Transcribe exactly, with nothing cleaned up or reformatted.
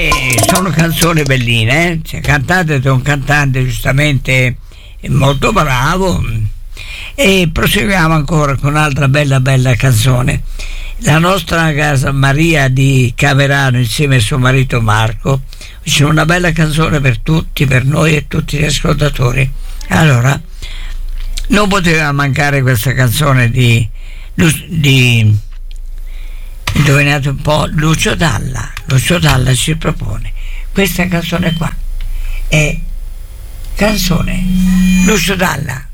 E sono canzoni belline, eh? Cioè, cantate da un cantante giustamente molto bravo. E proseguiamo ancora con un'altra bella bella canzone. La nostra casa Maria di Camerano insieme al suo marito Marco, c'è una bella canzone per tutti, per noi e tutti gli ascoltatori. Allora, non poteva mancare questa canzone di, di indovinate un po', Lucio Dalla. Lucio Dalla ci propone questa canzone qua, è canzone Lucio Dalla.